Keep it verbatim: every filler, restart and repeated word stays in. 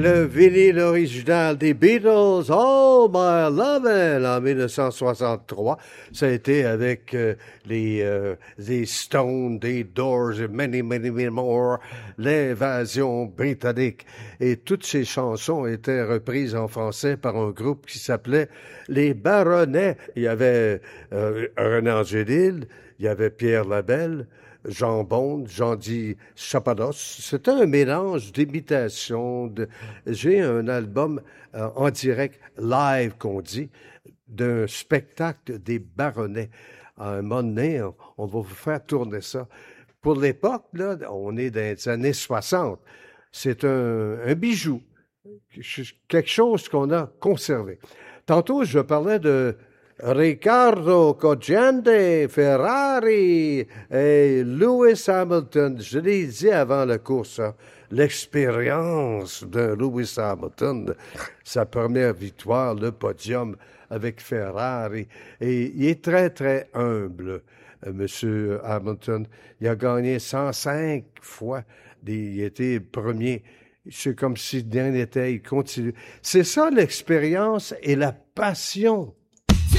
le vinyle original des Beatles, All My Lovin', en mille neuf cent soixante-trois. Ça a été avec euh, les, euh, les Stones, des Doors et many, many, many more, l'invasion britannique. Et toutes ces chansons étaient reprises en français par un groupe qui s'appelait Les Baronnets. Il y avait euh, René Angélil, il y avait Pierre Labelle, Jean Bond, Jean-Di Chapados. C'était un mélange d'imitation. De... J'ai un album euh, en direct, live qu'on dit, d'un spectacle des Baronnets. À un moment donné, on, on va vous faire tourner ça. Pour l'époque, là, on est dans les années soixante. C'est un, un bijou, quelque chose qu'on a conservé. Tantôt, je parlais de Riccardo Coggiante, Ferrari et Lewis Hamilton. Je l'ai dit avant la course, hein, l'expérience de Lewis Hamilton, sa première victoire, le podium avec Ferrari. Et il est très, très humble, euh, Monsieur Hamilton. Il a gagné cent cinq fois. Il était premier. C'est comme si de rien n'était. Il continue. C'est ça l'expérience et la passion